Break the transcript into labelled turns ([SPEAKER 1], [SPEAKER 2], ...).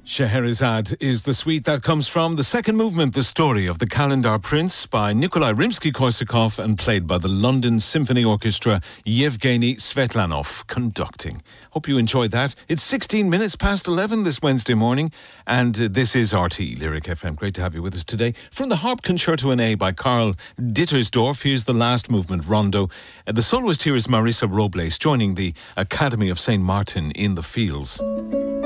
[SPEAKER 1] Scheherazade is the suite that comes from the second movement, the story of the Kalendar Prince by Nikolai Rimsky-Korsakov and played by the London Symphony Orchestra, Yevgeny Svetlanov conducting. Hope you enjoyed that. It's 16 minutes past 11 this Wednesday morning, and this is RTE Lyric FM. Great to have you with us today. From the Harp Concerto in A by Karl Dittersdorf, here's the last movement, Rondo. The soloist here is Marisa Robles, joining the Academy of St. Martin in the Fields.